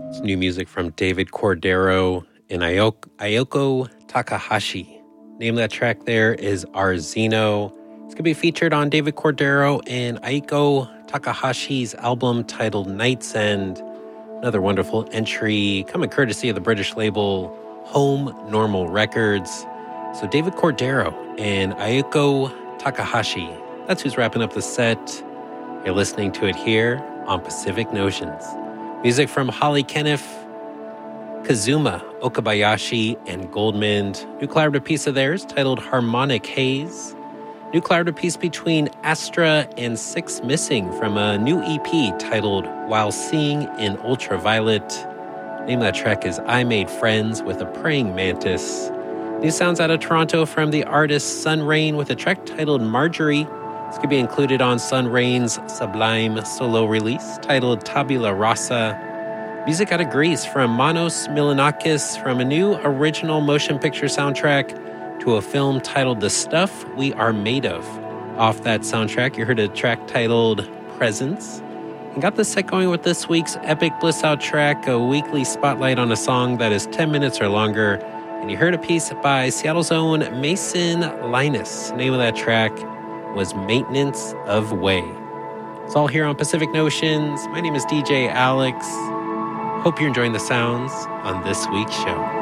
It's new music from David Cordero and Ayoko Takahashi. Name of that track there is Arzino. It's going to be featured on David Cordero and Ayoko Takahashi's album titled Night's End. Another wonderful entry coming courtesy of the British label Home Normal Records. So David Cordero and Ayoko Takahashi. That's who's wrapping up the set. You're listening to it here on Pacific Notions. Music from Holly Kenneth, Kazuma Okabayashi, and Goldman. New collaborative piece of theirs titled Harmonic Haze. New collaborative piece between Astra and Six Missing from a new EP titled While Seeing in Ultraviolet. Name of that track is I Made Friends with a Praying Mantis. New sounds out of Toronto from the artist Sun Rain with a track titled Marjorie. This could be included on Sun Rain's Sublime solo release titled Tabula Rasa. Music out of Greece from Manos Milanakis from a new original motion picture soundtrack to a film titled The Stuff We Are Made Of. Off that soundtrack, you heard a track titled Presence. And got the set going with this week's Epic Bliss Out track, a weekly spotlight on a song that is 10 minutes or longer. And you heard a piece by Seattle's own Mason Linus. The name of that track was Maintenance of Way. It's all here on Pacific Notions. My name is DJ Alex. Hope you're enjoying the sounds on this week's show.